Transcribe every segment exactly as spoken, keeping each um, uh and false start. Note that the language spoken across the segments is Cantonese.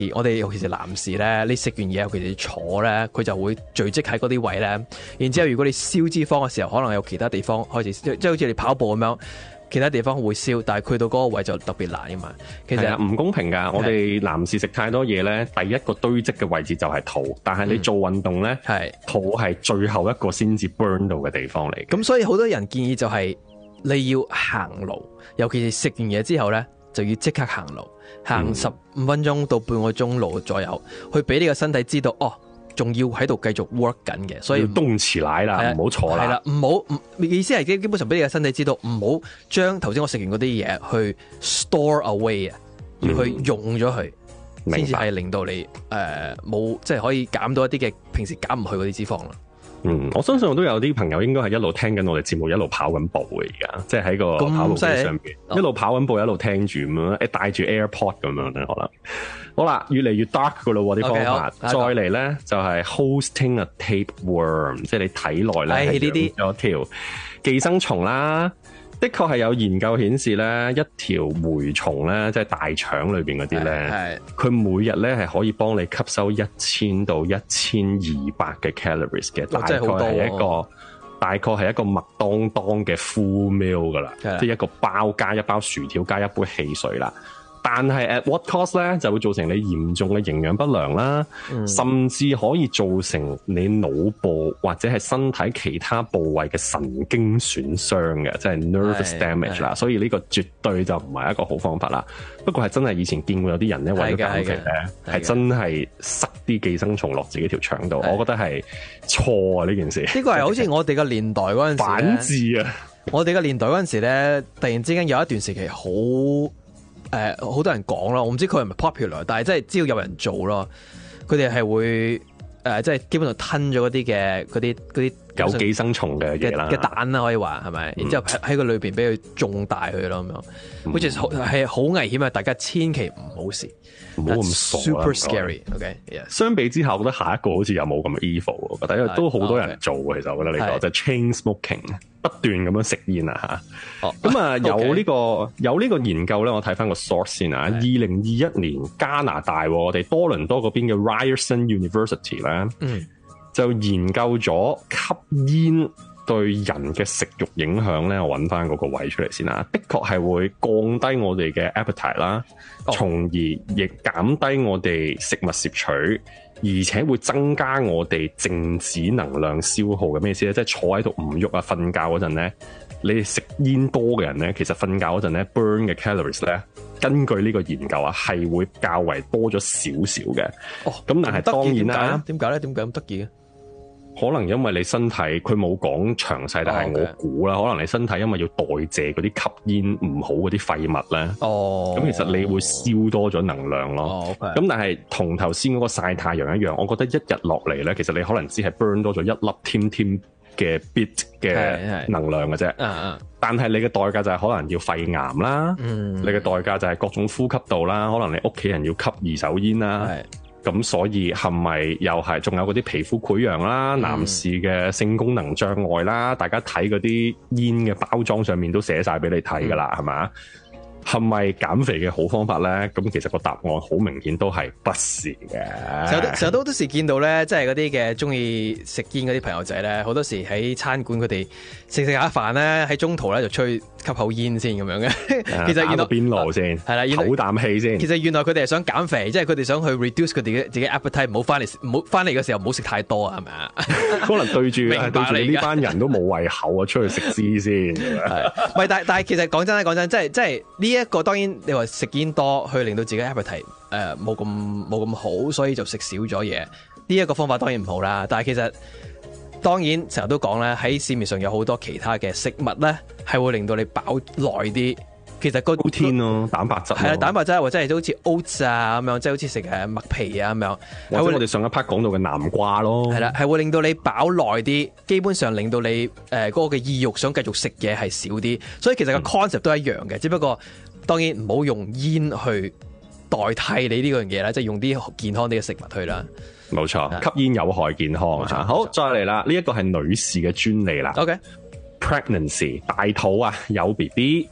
我哋尤其是男士咧，你食完嘢尤其是坐咧，佢就會聚積喺嗰啲位咧。然之後如果你燒脂肪嘅時候，可能有其他地方開始，即係好似你跑步咁樣。其他地方會燒，但係去到嗰個位就特別難㗎嘛。其實唔公平㗎。我哋男士食太多嘢咧，第一個堆積嘅位置就係肚，但係你做運動咧， 係肚係最後一個先至 burn 到嘅地方嚟。 咁所以好多人建議就係你要行路，尤其是食完嘢之後咧，就要即刻行路，行十五分鐘到半個鐘路左右，去俾你個身體知道哦。仲要喺度繼續 work 緊嘅，所以冬遲奶啦，唔好坐啦。 係啦，唔好，意思係基基本上俾你嘅身體知道，唔好將頭先我食完嗰啲嘢去 store away 啊、嗯，要去用咗佢，先至係令到你誒冇，即係可以減到一啲嘅平時減唔去嗰啲脂肪啦。 嗯，我相信我都有啲朋友應該係一路聽緊我哋節目，一路跑緊步嘅而家，即係喺個跑步機上邊、哦、一路跑緊步，一路聽住咁樣，誒帶住 AirPod 咁樣咧，可能。好啦，越嚟越 dark 噶咯喎啲方法， okay，再嚟咧就係、是、hosting a tapeworm，即係你體內咧係養咗條寄生蟲啦。的確係有研究顯示咧，一條蛔蟲咧，即係大腸裏邊嗰啲咧，佢每日咧係可以幫你吸收一千到一千二百嘅 calories 嘅，大概係一個大概係一個麥當當嘅 full meal 噶啦，即係一個包加一包薯條加一杯汽水啦。但係 at what cost 咧，就會造成你嚴重嘅營養不良啦、嗯，甚至可以造成你腦部或者係身體其他部位嘅神經損傷嘅，即係 nervous damage 啦。所以呢個絕對就唔係一個好方法啦。不過係真係以前見過有啲人咧，為咗減肥咧，係真係塞啲寄生蟲落自己條腸度。我覺得係錯啊呢件事。呢個係好似我哋嘅年代嗰陣時反智啊！ 我哋嘅年代嗰陣時咧，突然之間有一段時期好。誒、呃、好多人講咯，我唔知佢係咪 popular， 但係真係只要有人做咯，佢哋係會誒、呃、即係基本上吞咗嗰啲嘅嗰啲嗰啲有寄生蟲嘅嘢啦嘅蛋啦，可以話係咪？然之後喺個裏邊俾佢種大佢咯咁樣，which is 係好危險啊！大家千祈唔好試， 唔好咁傻 super scary。OK， yeah. 相比之下，我覺得下一個好似又冇咁 evil，我覺得因為都好多人做嘅。其實我覺得呢、這個就係、chain smoking， 不斷咁樣食煙啊嚇。咁、哦、啊有呢、這個、okay. 有呢個研究咧，我睇翻個 source 先啊。二零二一年加拿大我哋多倫多嗰邊嘅 Ryerson University 咧。嗯就研究咗吸煙對人嘅食慾影響咧，我揾翻嗰個位出嚟先啦。的確係會降低我哋嘅 appetite 啦，從而亦減低我哋食物攝取，而且會增加我哋靜止能量消耗嘅。咩意思咧？即係坐喺度唔喐啊，瞓覺嗰陣咧，你食煙多嘅人咧，其實瞓覺嗰陣咧 burn 嘅 calories 咧，根據呢個研究啊，係會較為多咗少少嘅。哦，咁但係當然啦， 點解咧？點解咁得意嘅？ 可能因為你身體佢冇講詳細，但係我估啦， okay. 可能你身體因為要代謝嗰啲吸煙唔好嗰啲廢物咧，哦，咁其實你會燒多咗能量咯。咁、okay. 但係同頭先嗰個曬太陽一樣，我覺得一日落嚟咧，其實你可能只係 burn 多咗一粒添添嘅 bit 嘅能量嘅啫。嗯嗯。但係你嘅代價就係可能要肺癌啦，嗯，你嘅代價就係各種呼吸道啦，可能你屋企人要吸二手煙啦。咁所以係咪又係仲有嗰啲皮膚潰瘍啦、嗯、男士嘅性功能障礙啦？大家睇嗰啲煙嘅包裝上面都寫晒俾你睇㗎啦，係、嗯、嘛？係咪減肥嘅好方法咧？咁其實個答案好明顯都係不是嘅。 成日成日都好多時見到咧，即係嗰啲嘅中意食煙嗰啲朋友仔咧，好多時喺餐館佢哋食食下飯咧，喺中途咧就出去吸口煙先咁樣嘅。其實原來邊爐先係啦，唞啖氣先。 其實原來佢哋係想減肥，即係佢哋想去 reduce 佢哋嘅自己 appetite， 唔好翻嚟，唔好翻嚟嘅時候唔好食太多啊，係咪啊？ 可能對住對住呢班人都冇胃口啊，出去食支先。係， 唔係但但係其實講真咧，講真，即係即係呢一個當然你話食煙多去令到自己 appetite 誒冇咁冇咁好，所以就食少咗嘢。呢一個方法當然唔好啦，但係其實當然成日都講咧，喺市面上有好多其他嘅食物咧，係會令到你飽耐啲。其實個 protein 咯，蛋白質係啊，蛋白質或者係好似 oats 啊咁樣，即係好似食誒麥皮啊咁樣， 或者我哋上一 part 講到嘅南瓜咯， 係啦，係會令到你飽耐啲，基本上令到你誒嗰、呃嗰個嘅意欲想繼續食嘢係少啲。所以其實個 concept 都一樣嘅、嗯，只不過當然唔好用煙去代替你呢樣嘢啦，即係用啲健康啲嘅食物去啦。 冇錯，吸煙有害健康啊！好，再嚟啦，呢一個係女士嘅專利啦。 OK，pregnancy、 okay. 大肚啊，有 B B。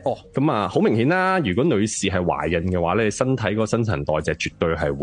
哦， 咁啊，好明顯啦。如果女士係懷孕嘅話咧，身體個新陳代謝絕對係